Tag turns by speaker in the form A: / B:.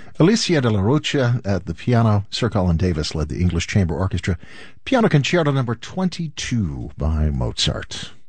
A: Alicia de la Rocha at the piano. Sir Colin Davis led the English Chamber Orchestra. Piano Concerto number 22 by Mozart.